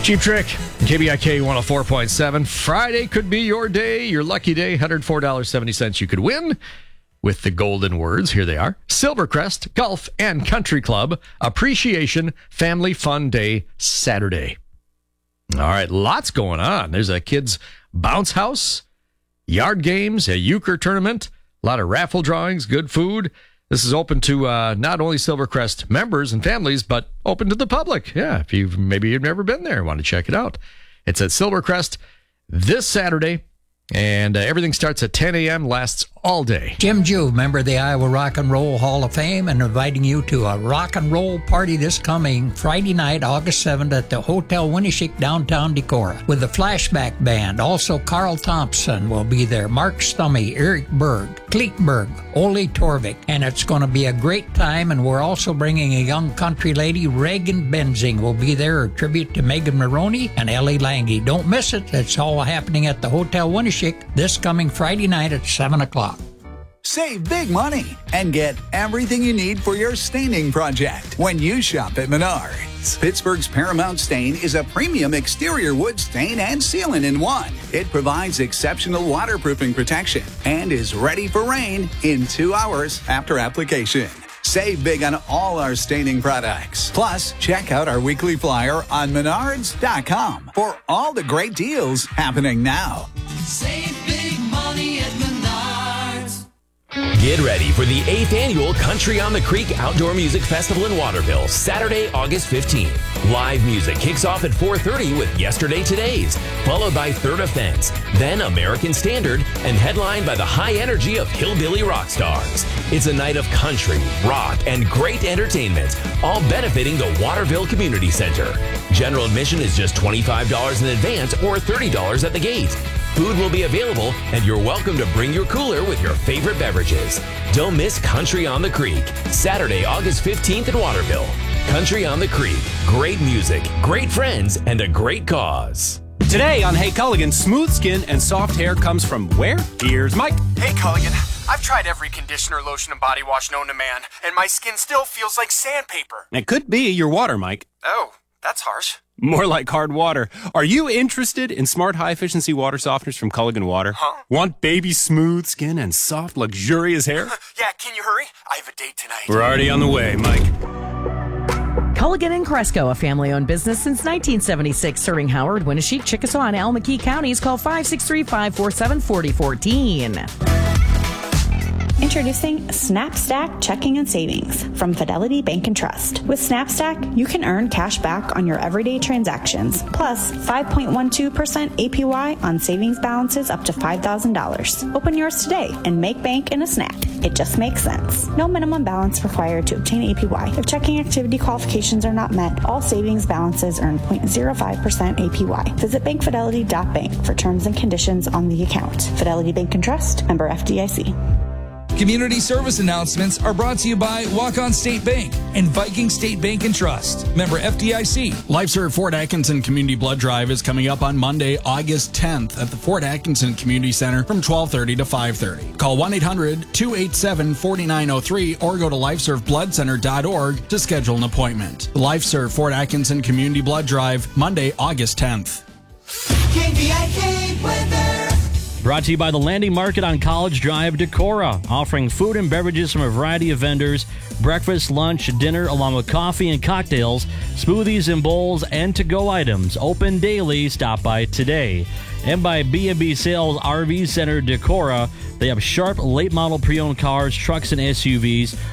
Cheap Trick, KBIK 104.7. Friday could be your day, your lucky day. $104.70 you could win with the golden words. Here they are. Silvercrest Golf and Country Club Appreciation Family Fun Day Saturday. All right, lots going on. There's a kids' bounce house, yard games, a euchre tournament, a lot of raffle drawings, good food. This is open to not only Silvercrest members and families, but open to the public. Yeah, if you've never been there, want to check it out. It's at Silvercrest this Saturday, and everything starts at 10 a.m., lasts all day. Jim Juve, member of the Iowa Rock and Roll Hall of Fame, and inviting you to a rock and roll party this coming Friday night, August 7th at the Hotel Winneshiek, downtown Decorah, with the Flashback Band. Also, Carl Thompson will be there, Mark Stummy, Eric Berg, Kleekberg, Ole Torvik, and it's going to be a great time. And we're also bringing a young country lady, Reagan Benzing, will be there, a tribute to Megan Maroney and Ellie Lange. Don't miss it. It's all happening at the Hotel Winneshiek this coming Friday night at 7 o'clock. Save big money and get everything you need for your staining project when you shop at Menards. Pittsburgh's Paramount Stain is a premium exterior wood stain and sealant in one. It provides exceptional waterproofing protection and is ready for rain in 2 hours after application. Save big on all our staining products. Plus, check out our weekly flyer on Menards.com for all the great deals happening now. Save big money at Menards. Get ready for the 8th annual Country on the Creek Outdoor Music Festival in Waterville, Saturday, August 15th. Live music kicks off at 4:30 with Yesterday Todays, followed by Third Offense, then American Standard, and headlined by the high energy of Hillbilly Rock Stars. It's a night of country, rock, and great entertainment, all benefiting the Waterville Community Center. General admission is just $25 in advance or $30 at the gate. Food will be available, and you're welcome to bring your cooler with your favorite beverages. Don't miss Country on the Creek, Saturday, August 15th in Waterville. Country on the Creek, great music, great friends, and a great cause. Today on Hey Culligan, smooth skin and soft hair comes from where? Here's Mike. Hey Culligan, I've tried every conditioner, lotion, and body wash known to man, and my skin still feels like sandpaper. It could be your water, Mike. Oh, that's harsh. More like hard water. Are you interested in smart, high-efficiency water softeners from Culligan Water? Huh? Want baby smooth skin and soft, luxurious hair? Yeah, can you hurry? I have a date tonight. We're already on the way, Mike. Culligan and Cresco, a family-owned business since 1976, serving Howard, Winneshiek, Chickasaw, and Almaquee counties. Call 563-547-4014. Introducing SnapStack Checking and Savings from Fidelity Bank and Trust. With SnapStack, you can earn cash back on your everyday transactions, plus 5.12% APY on savings balances up to $5,000. Open yours today and make bank in a snap. It just makes sense. No minimum balance required to obtain APY. If checking activity qualifications are not met, all savings balances earn 0.05% APY. Visit bankfidelity.bank for terms and conditions on the account. Fidelity Bank and Trust, member FDIC. Community service announcements are brought to you by Walk-On State Bank and Viking State Bank and Trust, member FDIC. LifeServe Fort Atkinson Community Blood Drive is coming up on Monday, August 10th at the Fort Atkinson Community Center from 12:30 to 5:30. Call 1-800-287-4903 or go to lifeservebloodcenter.org to schedule an appointment. The LifeServe Fort Atkinson Community Blood Drive, Monday, August 10th. KBIK weather. Brought to you by the Landing Market on College Drive, Decorah, offering food and beverages from a variety of vendors, breakfast, lunch, dinner, along with coffee and cocktails, smoothies and bowls, and to-go items. Open daily. Stop by today. And by B&B Sales RV Center, Decorah. They have sharp, late-model pre-owned cars, trucks, and SUVs,